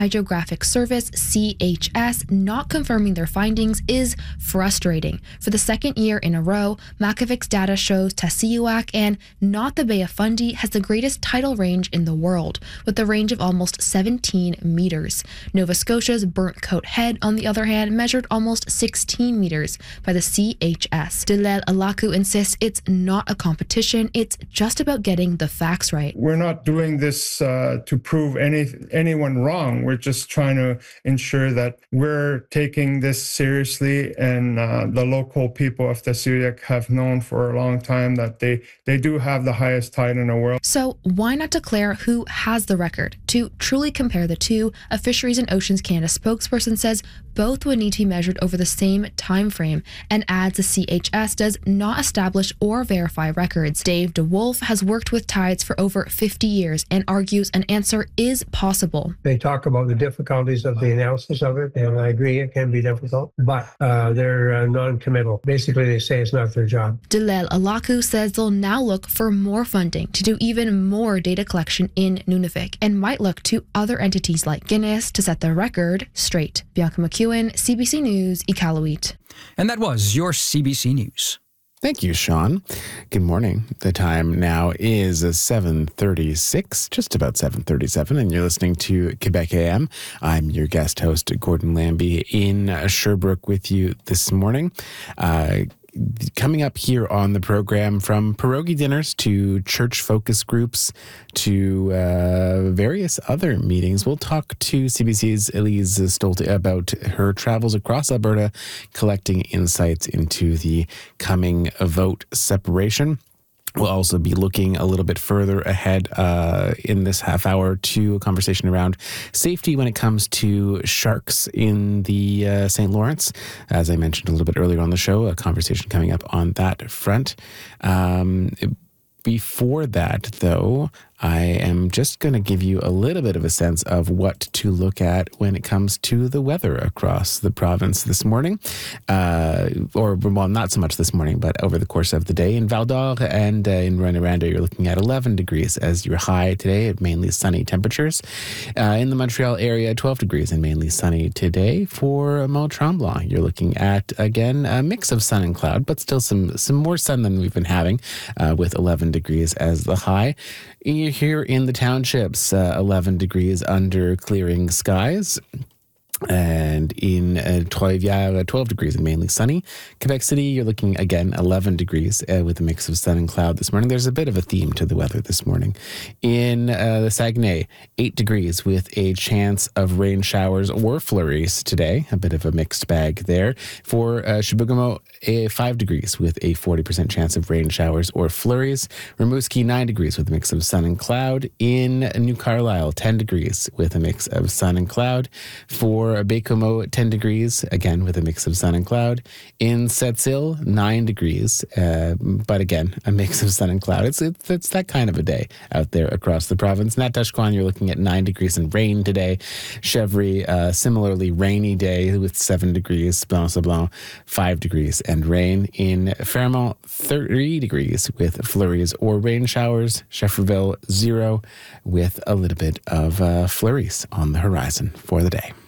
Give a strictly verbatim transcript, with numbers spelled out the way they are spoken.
Hydrographic Service, C H S, not confirming their findings is frustrating. For the second year in a row, Makivic's data shows Tasiuak and not the Bay of Fundy has the greatest tidal range in the world, with a range of almost seventeen meters. Nova Scotia's Burnt Coat Head, on the other hand, measured almost sixteen meters by the C H S. Delel Alaku insists it's not a competition, it's just about getting the facts right. We're not doing this uh, to prove any anyone wrong. We're just trying to ensure that we're taking this seriously, and uh, the local people of Tasiuak have known for a long time that they, they do have the highest tide in the world. So why not declare who has the record? To truly compare the two, a Fisheries and Oceans Canada spokesperson says both would need to be measured over the same time frame, and adds the C H S does not establish or verify records. Dave DeWolf has worked with tides for over fifty years and argues an answer is possible. They talk about the difficulties of the analysis of it, and I agree it can be difficult, but uh, they're uh, non-committal. Basically, they say it's not their job. Delel Alaku says they'll now look for more funding to do even more data collection in Nunavik, and might look to other entities like Guinness to set the record straight. Bianca McEwen, C B C News, Iqaluit. And that was your C B C News. Thank you, Sean. Good morning. The time now is seven thirty-six, just about seven thirty-seven, and you're listening to Quebec A M. I'm your guest host, Gordon Lambie, in Sherbrooke with you this morning. Uh, Coming up here on the program, from pierogi dinners to church focus groups to uh, various other meetings, we'll talk to C B C's Elise Stolte about her travels across Alberta, collecting insights into the coming vote separation. We'll also be looking a little bit further ahead uh, in this half hour to a conversation around safety when it comes to sharks in the uh, Saint Lawrence. As I mentioned a little bit earlier on the show, a conversation coming up on that front. Um, before that, though, I am just going to give you a little bit of a sense of what to look at when it comes to the weather across the province this morning. Uh, or, well, not so much this morning, but over the course of the day. In Val d'Or and uh, in Rouyn-Noranda, you're looking at eleven degrees as your high today at mainly sunny temperatures. Uh, in the Montreal area, twelve degrees and mainly sunny today. For Mont Tremblant, you're looking at, again, a mix of sun and cloud, but still some, some more sun than we've been having, uh, with eleven degrees as the high. Here in the townships, uh, eleven degrees under clearing skies. And in uh, Trois-Rivières, twelve degrees and mainly sunny. Quebec City, you're looking again eleven degrees uh, with a mix of sun and cloud this morning. There's a bit of a theme to the weather this morning. In uh, the Saguenay, eight degrees with a chance of rain showers or flurries today. A bit of a mixed bag there. For uh, Chibougamau, uh, five degrees with a forty percent chance of rain showers or flurries. Rimouski, nine degrees with a mix of sun and cloud. In New Carlisle, ten degrees with a mix of sun and cloud. For Baie-Comeau, ten degrees, again with a mix of sun and cloud. In Sept-Îles, nine degrees, uh, but again, a mix of sun and cloud. It's, it's it's that kind of a day out there across the province. Natashquan, you're looking at nine degrees and rain today. Chevry, uh, similarly rainy day with seven degrees. Blanc-Sablon, five degrees and rain. In Fairmont, thirty degrees with flurries or rain showers. Schefferville, zero with a little bit of uh, flurries on the horizon for the day.